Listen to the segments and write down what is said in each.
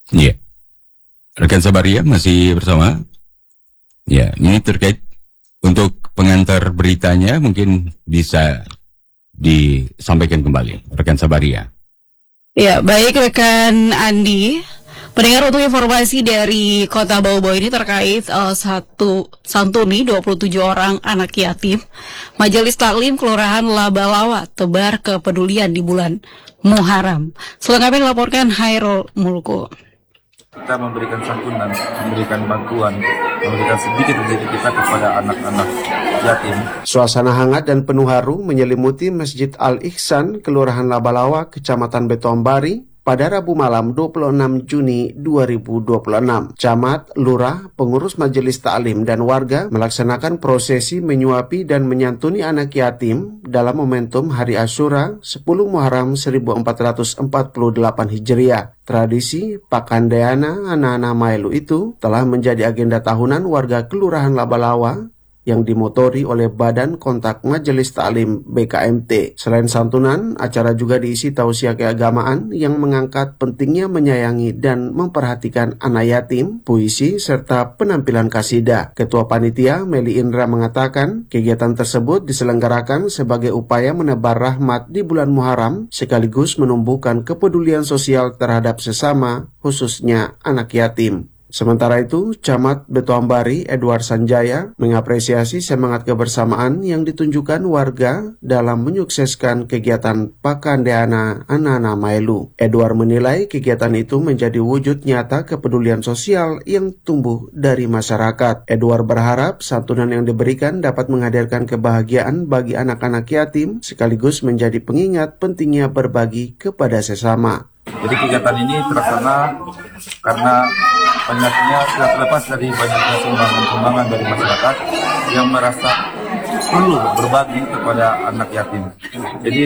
Iya. Rekan Sabaria masih bersama. Ya, ini terkait untuk pengantar beritanya mungkin bisa disampaikan kembali, rekan Sabaria. Ya, baik rekan Andi. Pendengar, untuk informasi dari Kota Bau-Bau ini terkait santuni 27 orang anak yatim, Majelis Taklim Kelurahan Labalawa tebar kepedulian di bulan Muharram. Selengkapnya dilaporkan Hairul Mulku. Kita memberikan santunan, memberikan bantuan, memberikan sedikit rezeki kita kepada anak-anak yatim. Suasana hangat dan penuh haru menyelimuti Masjid Al-Ihsan, Kelurahan Labalawa, Kecamatan Betoambari, pada Rabu malam 26 Juni 2026. Camat, lurah, pengurus majelis taklim dan warga melaksanakan prosesi menyuapi dan menyantuni anak yatim dalam momentum Hari Asyura 10 Muharram 1448 Hijriah. Tradisi Pakandeana anak-anak Mailu itu telah menjadi agenda tahunan warga Kelurahan Labalawa yang dimotori oleh Badan Kontak Majelis Taklim BKMT. Selain santunan, acara juga diisi tausiah keagamaan yang mengangkat pentingnya menyayangi dan memperhatikan anak yatim, puisi, serta penampilan kasidah. Ketua Panitia Meli Indra mengatakan, kegiatan tersebut diselenggarakan sebagai upaya menebar rahmat di bulan Muharram, sekaligus menumbuhkan kepedulian sosial terhadap sesama, khususnya anak yatim. Sementara itu, Camat Betoambari Edward Sanjaya mengapresiasi semangat kebersamaan yang ditunjukkan warga dalam menyukseskan kegiatan Pakandeana anak-anak Mailu. Edward menilai kegiatan itu menjadi wujud nyata kepedulian sosial yang tumbuh dari masyarakat. Edward berharap santunan yang diberikan dapat menghadirkan kebahagiaan bagi anak-anak yatim sekaligus menjadi pengingat pentingnya berbagi kepada sesama. Jadi kegiatan ini terlaksana karena banyaknya tidak terlepas dari banyaknya sumbangan-sumbangan dari masyarakat yang merasa perlu berbagi kepada anak yatim. Jadi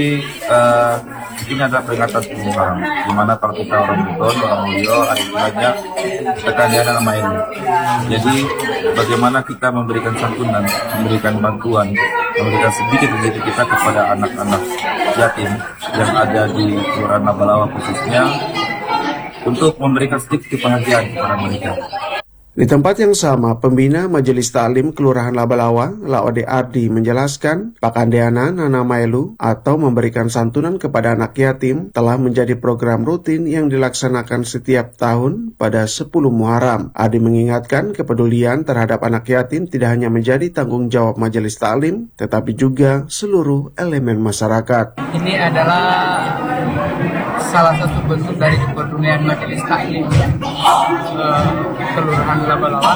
ini adalah peringatan Muharram, di mana kalau kita orang beton, orang mulia, ada banyak tekannya nama ini. Jadi bagaimana kita memberikan santunan, memberikan bantuan, memberikan sedikit rezeki kita kepada anak-anak yatim yang ada di Kelurahan Labalawa khususnya, untuk memberikan sedikit kebahagiaan kepada mereka. Di tempat yang sama, pembina Majelis Taklim Kelurahan Labalawa, Laode Ardi, menjelaskan Pakandeana Nana Mailu atau memberikan santunan kepada anak yatim telah menjadi program rutin yang dilaksanakan setiap tahun pada 10 Muharram. Ardi mengingatkan kepedulian terhadap anak yatim tidak hanya menjadi tanggung jawab Majelis Taklim, tetapi juga seluruh elemen masyarakat. Ini adalah salah satu bentuk dari kepedulian Majelis Taklim Kelurahan Labalawa,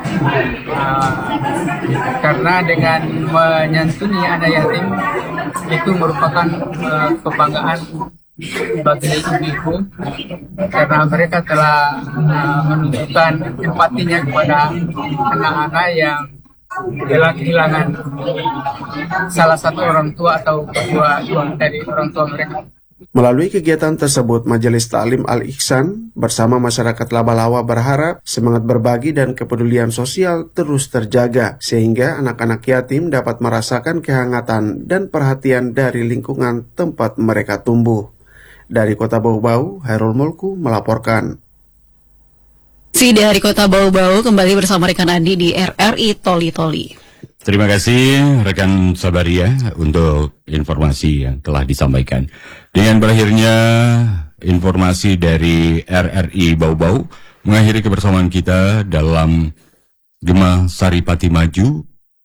karena dengan menyantuni anak yatim itu merupakan kebanggaan bagi ibu-ibu, karena mereka telah menunjukkan empatinya kepada anak-anak yang telah kehilangan salah satu orang tua atau kedua dari orang tua mereka. Melalui kegiatan tersebut, Majelis Taklim Al-Ihsan bersama masyarakat Labalawa berharap semangat berbagi dan kepedulian sosial terus terjaga, sehingga anak-anak yatim dapat merasakan kehangatan dan perhatian dari lingkungan tempat mereka tumbuh. Dari Kota Bau-Bau, Hairul Mulku melaporkan. Dari Kota Bau-Bau kembali bersama rekan Andi di RRI Toli-Toli. Terima kasih rekan Sabaria untuk informasi yang telah disampaikan. Dengan berakhirnya informasi dari RRI Bau-Bau, mengakhiri kebersamaan kita dalam Gema Saripati Maju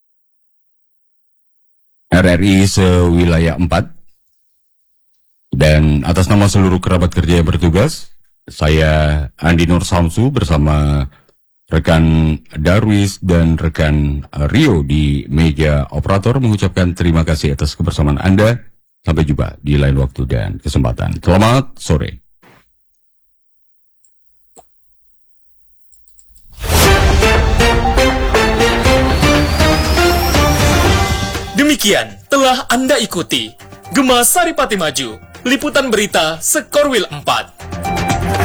RRI sewilayah 4. Dan atas nama seluruh kerabat kerja yang bertugas, saya Andi Nur Samsu bersama rekan Darwis dan rekan Rio di meja operator mengucapkan terima kasih atas kebersamaan Anda. Sampai jumpa di lain waktu dan kesempatan. Selamat sore. Demikian telah Anda ikuti Gema Saripati Maju, liputan berita Sekorwil 4.